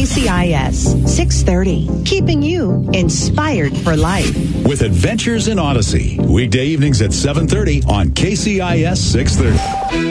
KCIS 630, keeping you inspired for life. With Adventures in Odyssey, weekday evenings at 7:30 on KCIS 630.